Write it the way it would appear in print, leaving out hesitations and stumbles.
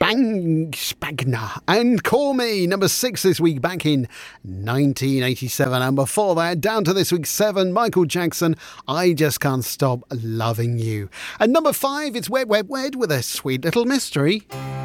Bang Spagna and Call Me, number 6 this week, back in 1987. And before that, down to this week's 7, Michael Jackson, I Just Can't Stop Loving You. And number 5, it's Wed, Wed, Wed with a Sweet Little Mystery.